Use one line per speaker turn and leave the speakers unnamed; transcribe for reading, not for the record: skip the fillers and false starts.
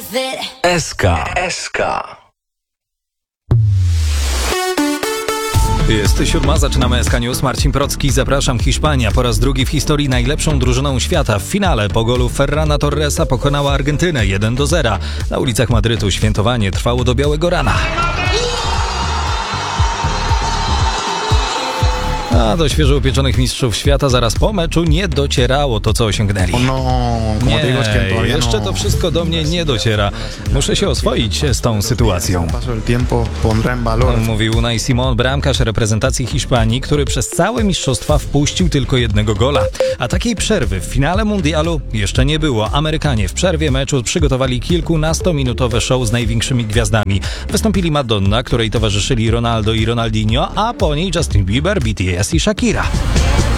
SK.
Jest 7, zaczynamy SK News. Marcin Procki, zapraszam. Hiszpania po raz drugi w historii najlepszą drużyną świata. W finale po golu Ferrana Torresa pokonała Argentynę 1-0. Na ulicach Madrytu świętowanie trwało do białego rana. A do świeżo upieczonych mistrzów świata zaraz po meczu nie docierało to, co osiągnęli. Jeszcze to wszystko do mnie nie dociera. Muszę się oswoić z tą sytuacją. Mówił Unai Simón, bramkarz reprezentacji Hiszpanii, który przez całe mistrzostwa wpuścił tylko jednego gola. A takiej przerwy w finale mundialu jeszcze nie było. Amerykanie w przerwie meczu przygotowali kilkunastominutowe show z największymi gwiazdami. Wystąpili Madonna, której towarzyszyli Ronaldo i Ronaldinho, a po niej Justin Bieber, BTS i Shakira.